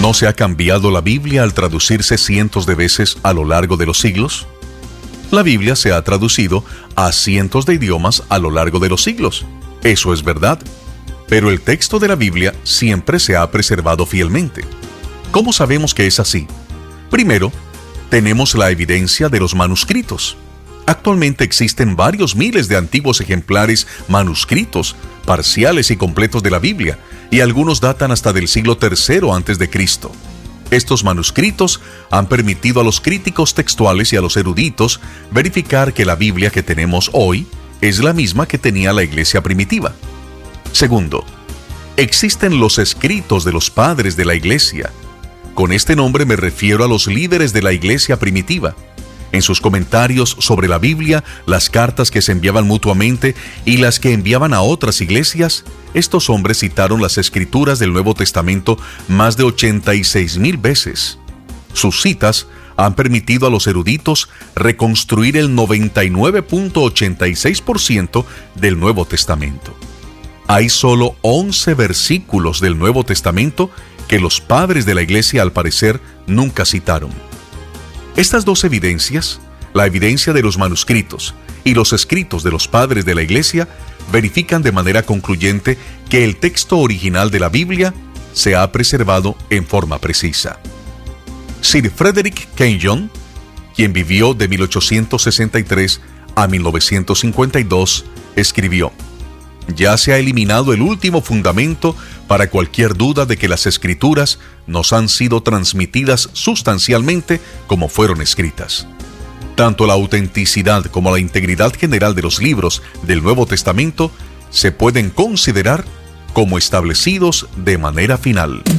¿No se ha cambiado la Biblia al traducirse cientos de veces a lo largo de los siglos? La Biblia se ha traducido a cientos de idiomas a lo largo de los siglos. Eso es verdad. Pero el texto de la Biblia siempre se ha preservado fielmente. ¿Cómo sabemos que es así? Primero, tenemos la evidencia de los manuscritos. Actualmente existen varios miles de antiguos ejemplares manuscritos, parciales y completos de la Biblia, y algunos datan hasta del siglo III a.C. Estos manuscritos han permitido a los críticos textuales y a los eruditos verificar que la Biblia que tenemos hoy es la misma que tenía la iglesia primitiva. Segundo, existen los escritos de los padres de la iglesia. Con este nombre me refiero a los líderes de la iglesia primitiva. En sus comentarios sobre la Biblia, las cartas que se enviaban mutuamente y las que enviaban a otras iglesias, estos hombres citaron las escrituras del Nuevo Testamento más de 86,000 veces. Sus citas han permitido a los eruditos reconstruir el 99.86% del Nuevo Testamento. Hay solo 11 versículos del Nuevo Testamento que los padres de la iglesia al parecer nunca citaron. Estas dos evidencias, la evidencia de los manuscritos y los escritos de los padres de la iglesia, verifican de manera concluyente que el texto original de la Biblia se ha preservado en forma precisa. Sir Frederick Kenyon, quien vivió de 1863 a 1952, escribió: «Ya se ha eliminado el último fundamento para cualquier duda de que las Escrituras nos han sido transmitidas sustancialmente como fueron escritas. Tanto la autenticidad como la integridad general de los libros del Nuevo Testamento se pueden considerar como establecidos de manera final».